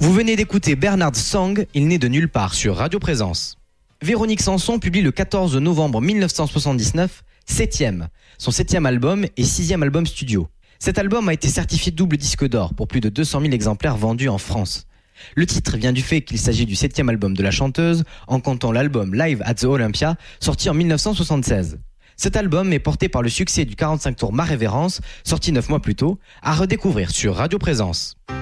Vous venez d'écouter Bernard Song, il n'est de nulle part sur Radio Présence. Véronique Sanson publie le 14 novembre 1979 son septième album et sixième album studio. Cet album a été certifié double disque d'or pour plus de 200 000 exemplaires vendus en France. Le titre vient du fait qu'il s'agit du septième album de la chanteuse, en comptant l'album Live at the Olympia, sorti en 1976. Cet album est porté par le succès du 45 tours Ma Révérence, sorti 9 mois plus tôt, à redécouvrir sur Radio Présence.